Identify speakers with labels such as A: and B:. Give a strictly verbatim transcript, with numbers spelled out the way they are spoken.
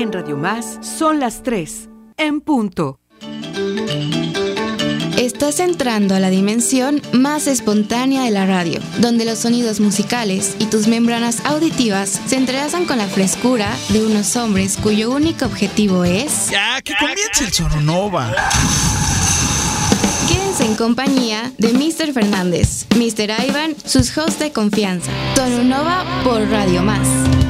A: En Radio Más son las tres, en punto.
B: Estás entrando a la dimensión más espontánea de la radio, donde los sonidos musicales y tus membranas auditivas se entrelazan con la frescura de unos hombres cuyo único objetivo es...
C: ¡Ya, que comience el Sononova!
B: Quédense en compañía de míster Fernández, míster Ivan, sus hosts de confianza. Sononova por Radio Más.